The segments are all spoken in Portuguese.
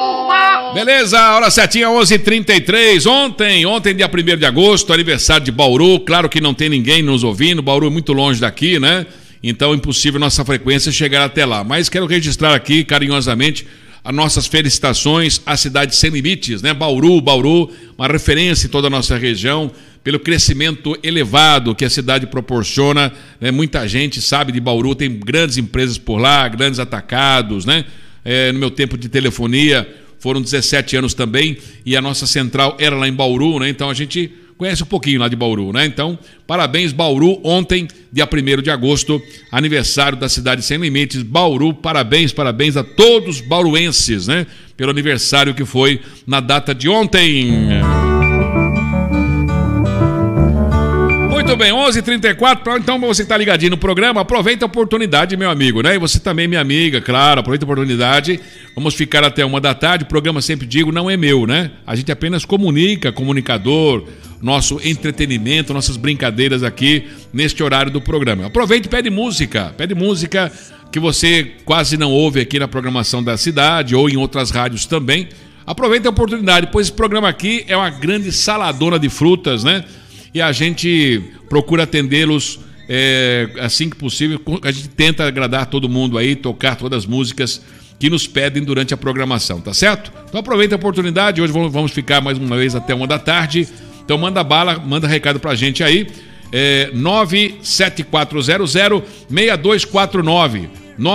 Beleza, hora certinha, 11h33. Ontem, dia 1º de agosto, aniversário de Bauru. Claro que não tem ninguém nos ouvindo, Bauru é muito longe daqui, né? Então é impossível nossa frequência chegar até lá. Mas quero registrar aqui, carinhosamente, as nossas felicitações à cidade sem limites, né? Bauru, uma referência em toda a nossa região, pelo crescimento elevado que a cidade proporciona, né? Muita gente sabe de Bauru, tem grandes empresas por lá, grandes atacados, né? No meu tempo de telefonia, foram 17 anos também, e a nossa central era lá em Bauru, né? Então a gente conhece um pouquinho lá de Bauru, né? Então, parabéns, Bauru, ontem, dia 1º de agosto, aniversário da cidade sem limites, Bauru, parabéns a todos os bauruenses, né? Pelo aniversário que foi na data de ontem. Muito bem, 11h34, então você que está ligadinho no programa, aproveita a oportunidade, meu amigo, né? E você também, minha amiga, claro, aproveita a oportunidade. Vamos ficar até 1 da tarde, o programa, sempre digo, não é meu, né? A gente apenas comunicador, nosso entretenimento, nossas brincadeiras aqui neste horário do programa. Aproveite e pede música que você quase não ouve aqui na programação da cidade ou em outras rádios também. Aproveita a oportunidade, pois esse programa aqui é uma grande saladona de frutas, né? E a gente procura atendê-los assim que possível. A gente tenta agradar todo mundo aí, tocar todas as músicas que nos pedem durante a programação, tá certo? Então aproveita a oportunidade, hoje vamos ficar mais uma vez até 1 da tarde. Então manda bala, manda recado pra gente aí, 97400-6249,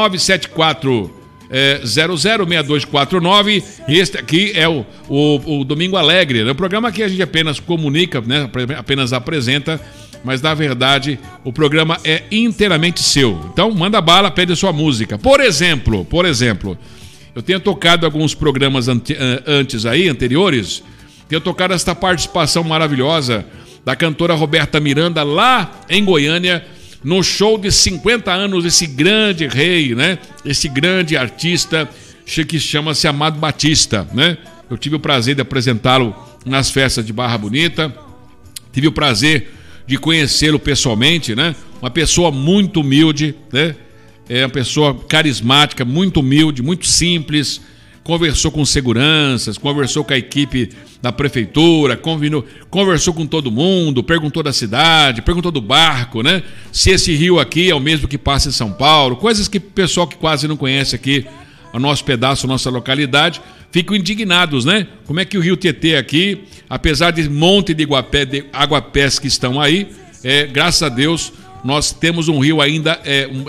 97400-6249, e este aqui é o Domingo Alegre, né? O programa que a gente apenas comunica, né? Apenas apresenta, mas na verdade o programa é inteiramente seu. Então manda bala, pede a sua música. Por exemplo, eu tenho tocado alguns programas anteriores, tenho tocado esta participação maravilhosa da cantora Roberta Miranda lá em Goiânia, no show de 50 anos desse grande rei, né? Esse grande artista que chama-se Amado Batista, né? Eu tive o prazer de apresentá-lo nas festas de Barra Bonita, tive o prazer de conhecê-lo pessoalmente, né? Uma pessoa muito humilde, né? É uma pessoa carismática, muito humilde, muito simples. Conversou com seguranças, conversou com a equipe da prefeitura, conversou com todo mundo, perguntou da cidade, perguntou do barco, né? Se esse rio aqui é o mesmo que passa em São Paulo, coisas que o pessoal que quase não conhece aqui o nosso pedaço, a nossa localidade, ficam indignados, né? Como é que o rio Tietê aqui, apesar de monte de aguapés que estão aí, graças a Deus, nós temos um rio ainda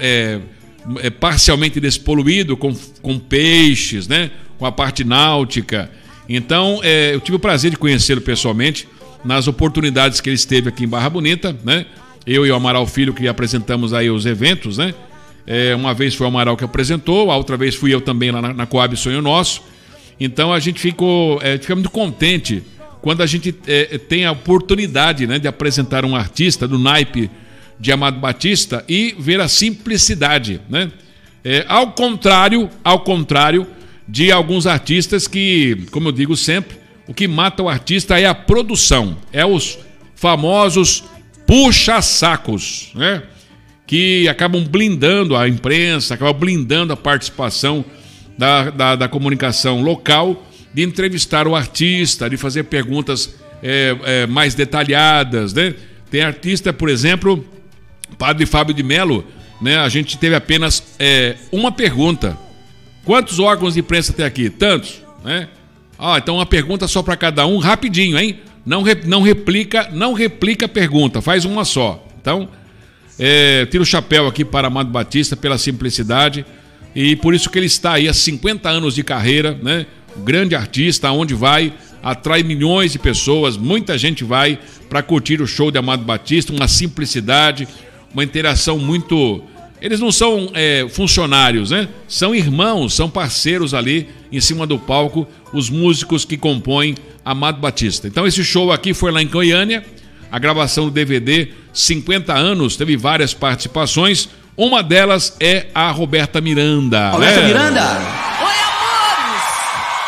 parcialmente despoluído, com peixes, né? Com a parte náutica. Então, eu tive o prazer de conhecê-lo pessoalmente nas oportunidades que ele esteve aqui em Barra Bonita, né? Eu e o Amaral Filho que apresentamos aí os eventos, né? Uma vez foi o Amaral que apresentou, a outra vez fui eu também lá na Coab Sonho Nosso. Então a gente fica muito contente quando a gente tem a oportunidade, né, de apresentar um artista do naipe de Amado Batista e ver a simplicidade, né? Ao contrário de alguns artistas que, como eu digo sempre, o que mata o artista é a produção, os famosos puxa-sacos, né? Que acabam blindando a imprensa, acabam blindando a participação da comunicação local, de entrevistar o artista, de fazer perguntas mais detalhadas, né? Tem artista, por exemplo, Padre Fábio de Melo, né? A gente teve apenas uma pergunta. Quantos órgãos de imprensa tem aqui? Tantos, né? Então uma pergunta só para cada um, rapidinho, hein? Não replica a pergunta, faz uma só. Então, tiro o chapéu aqui para Amado Batista pela simplicidade, e por isso que ele está aí há 50 anos de carreira, né? Um grande artista, aonde vai, atrai milhões de pessoas, muita gente vai para curtir o show de Amado Batista, uma simplicidade, uma interação muito... Eles não são funcionários, né? São irmãos, são parceiros ali em cima do palco, os músicos que compõem Amado Batista. Então esse show aqui foi lá em Goiânia, a gravação do DVD 50 anos, teve várias participações, uma delas é a Roberta Miranda. Roberta Miranda!